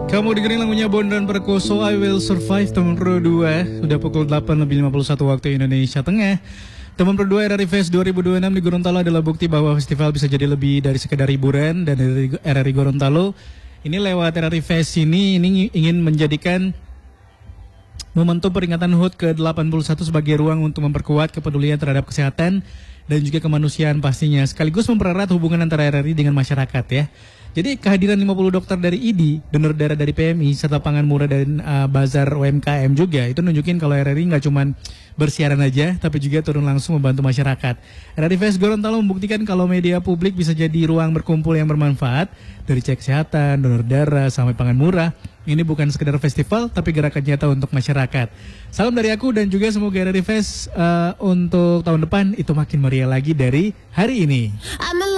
Kamu dengerin lagunya Bondan Prakoso, I Will Survive, teman pro 2. Sudah pukul 8:51 waktu Indonesia Tengah. Teman pro 2 RRI Fest 2026 di Gorontalo adalah bukti bahwa festival bisa jadi lebih dari sekedar hiburan. Dan dari RRI Gorontalo ini lewat RRI Fest ini ingin menjadikan momentum peringatan HUT ke-81 sebagai ruang untuk memperkuat kepedulian terhadap kesehatan dan juga kemanusiaan pastinya, sekaligus mempererat hubungan antara RRI dengan masyarakat ya. Jadi kehadiran 50 dokter dari ID, donor darah dari PMI, serta pangan murah dan bazar UMKM juga, itu nunjukin kalau RRI nggak cuma bersiaran aja, tapi juga turun langsung membantu masyarakat. RRI Fest Gorontalo membuktikan kalau media publik bisa jadi ruang berkumpul yang bermanfaat, dari cek kesehatan, donor darah, sampai pangan murah. Ini bukan sekedar festival, tapi gerakan nyata untuk masyarakat. Salam dari aku dan juga semoga RRI Fest untuk tahun depan itu makin meriah lagi dari hari ini.